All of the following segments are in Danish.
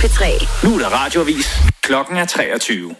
P3. Nu er der radioavis. Klokken er 23.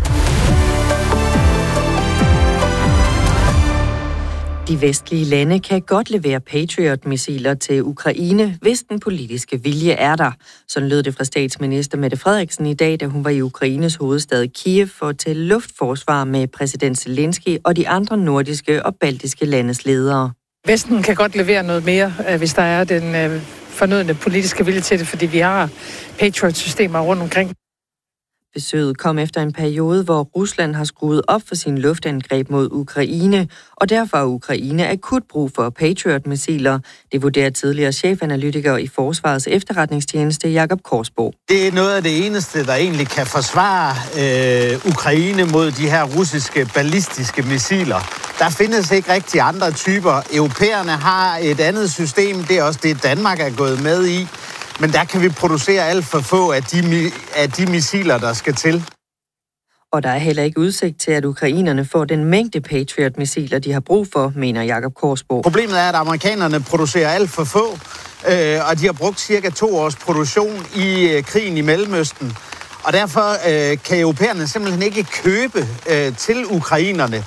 De vestlige lande kan godt levere Patriot-missiler til Ukraine, hvis den politiske vilje er der. Sådan lød det fra statsminister Mette Frederiksen i dag, da hun var i Ukraines hovedstad Kiev for at tælle luftforsvar med præsident Zelensky og de andre nordiske og baltiske landes ledere. Vesten kan godt levere noget mere, hvis der er den fornødne politiske vilje til det, fordi vi har Patriot-systemer rundt omkring. Besøget kom efter en periode, hvor Rusland har skruet op for sin luftangreb mod Ukraine, og derfor har Ukraine akut brug for Patriot-missiler. Det vurderer tidligere chefanalytiker i Forsvarets efterretningstjeneste Jakob Korsbo. Det er noget af det eneste, der egentlig kan forsvare Ukraine mod de her russiske ballistiske missiler. Der findes ikke rigtig andre typer. Europæerne har et andet system, det er også det, Danmark er gået med i. Men der kan vi producere alt for få af de missiler, der skal til. Og der er heller ikke udsigt til, at ukrainerne får den mængde Patriot-missiler, de har brug for, mener Jakob Korsbo. Problemet er, at amerikanerne producerer alt for få, og de har brugt cirka 2 års produktion i krigen i Mellemøsten. Og derfor kan europæerne simpelthen ikke købe til ukrainerne.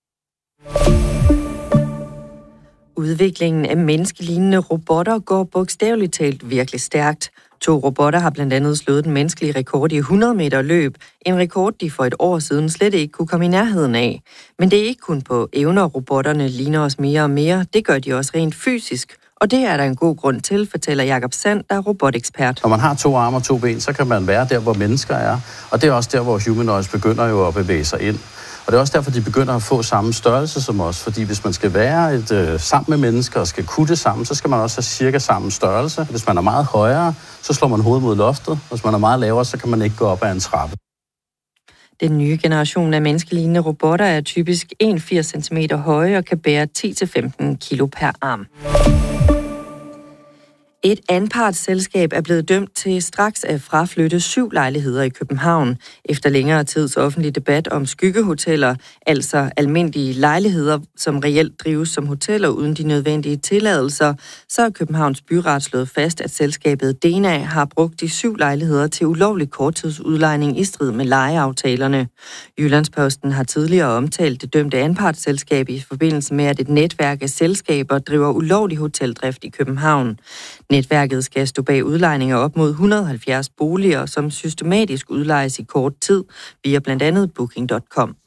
Udviklingen af menneskelignende robotter går bogstaveligt talt virkelig stærkt. 2 robotter har blandt andet slået den menneskelige rekord i 100 meter løb. En rekord, de for et år siden slet ikke kunne komme i nærheden af. Men det er ikke kun på evner, robotterne ligner os mere og mere. Det gør de også rent fysisk. Og det er der en god grund til, fortæller Jakob Sand, der er robotekspert. Når man har 2 arme og 2 ben, så kan man være der, hvor mennesker er. Og det er også der, hvor humanoids begynder jo at bevæge sig ind. Og det er også derfor, de begynder at få samme størrelse som os. Fordi hvis man skal være sammen med mennesker og skal kunne det sammen, så skal man også have cirka samme størrelse. Hvis man er meget højere, så slår man hovedet mod loftet. Hvis man er meget lavere, så kan man ikke gå op ad en trappe. Den nye generation af menneskelignende robotter er typisk 81 cm høje og kan bære 10-15 kilo per arm. Et anpartsselskab er blevet dømt til straks at fraflytte 7 lejligheder i København. Efter længere tids offentlig debat om skyggehoteller, altså almindelige lejligheder, som reelt drives som hoteller uden de nødvendige tilladelser, så har Københavns Byret slået fast, at selskabet Dena har brugt de 7 lejligheder til ulovlig korttidsudlejning i strid med lejeaftalerne. Jyllandsposten har tidligere omtalt det dømte anpartsselskab i forbindelse med, at et netværk af selskaber driver ulovlig hoteldrift i København. Netværket skal stå bag udlejninger op mod 170 boliger, som systematisk udlejes i kort tid via blandt andet Booking.com.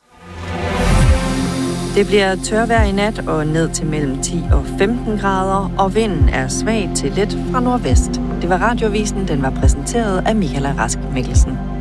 Det bliver tørvejr i nat og ned til mellem 10 og 15 grader, og vinden er svag til let fra nordvest. Det var Radioavisen, den var præsenteret af Michael Rask Mikkelsen.